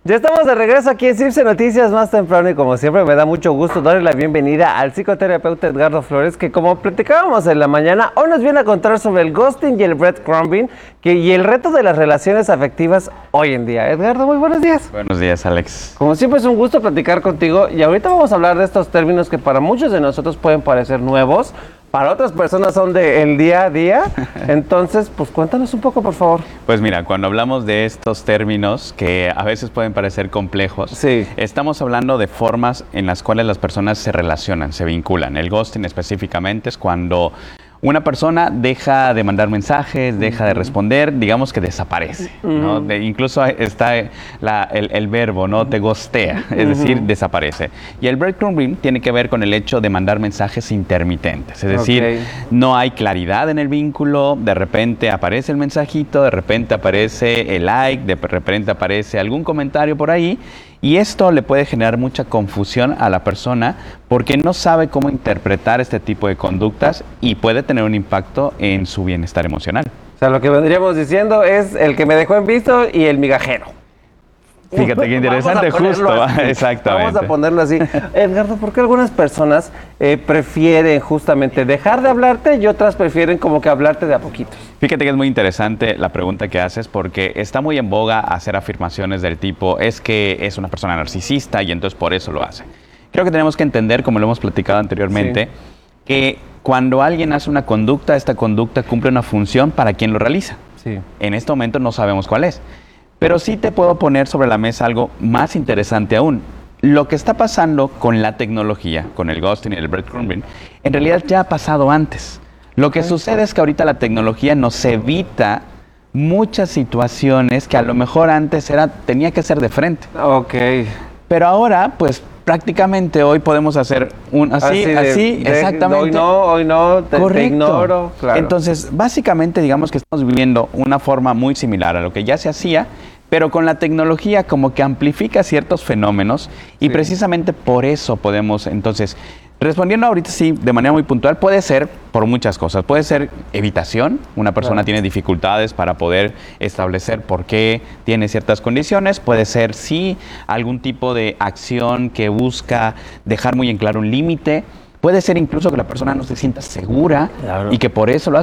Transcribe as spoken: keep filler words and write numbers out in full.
Ya estamos de regreso aquí en Cipse Noticias más temprano y como siempre me da mucho gusto darle la bienvenida al psicoterapeuta Edgardo Flores, que como platicábamos en la mañana, hoy nos viene a contar sobre el ghosting y el breadcrumbing que, y el reto de las relaciones afectivas hoy en día. Edgardo, muy buenos días. Buenos días, Alex. Como siempre es un gusto platicar contigo y ahorita vamos a hablar de estos términos que para muchos de nosotros pueden parecer nuevos, para otras personas son del día a día. Entonces, pues cuéntanos un poco, por favor. Pues mira, cuando hablamos de estos términos que a veces pueden parecer complejos, sí. estamos hablando de formas en las cuales las personas se relacionan, se vinculan. El ghosting específicamente es cuando una persona deja de mandar mensajes, deja de responder, digamos que desaparece, ¿no? De, incluso está la, el, el verbo, ¿no? Te ghostea, es decir, desaparece. Y el breadcrumbing tiene que ver con el hecho de mandar mensajes intermitentes, es decir, okay. no hay claridad en el vínculo, de repente aparece el mensajito, de repente aparece el like, de repente aparece algún comentario por ahí, y esto le puede generar mucha confusión a la persona porque no sabe cómo interpretar este tipo de conductas y puede tener un impacto en su bienestar emocional. O sea, lo que vendríamos diciendo es el que me dejó en visto y el migajero. Fíjate qué interesante, justo, así. Exactamente. Vamos a ponerlo así. Edgardo, ¿por qué algunas personas eh, prefieren justamente dejar de hablarte y otras prefieren como que hablarte de a poquitos? Fíjate que es muy interesante la pregunta que haces porque está muy en boga hacer afirmaciones del tipo es que es una persona narcisista y entonces por eso lo hace. Creo que tenemos que entender, como lo hemos platicado anteriormente, sí. que cuando alguien hace una conducta, esta conducta cumple una función para quien lo realiza. Sí. En este momento no sabemos cuál es. Pero sí te puedo poner sobre la mesa algo más interesante aún. Lo que está pasando con la tecnología, con el ghosting y el breadcrumbing, en realidad ya ha pasado antes. Lo que sucede es que ahorita la tecnología nos evita muchas situaciones que a lo mejor antes era, tenía que ser de frente. Ok. Pero ahora, pues prácticamente hoy podemos hacer un así, así, de, así de, exactamente. Hoy no, hoy no, te, te ignoro. Claro. Entonces, básicamente, digamos que estamos viviendo una forma muy similar a lo que ya se hacía, pero con la tecnología como que amplifica ciertos fenómenos y sí. precisamente por eso podemos, entonces, respondiendo ahorita sí, de manera muy puntual, puede ser por muchas cosas. Puede ser evitación, una persona claro. tiene dificultades para poder establecer por qué tiene ciertas condiciones. Puede ser sí algún tipo de acción que busca dejar muy en claro un límite. Puede ser incluso que la persona no se sienta segura claro. y que por eso lo hace.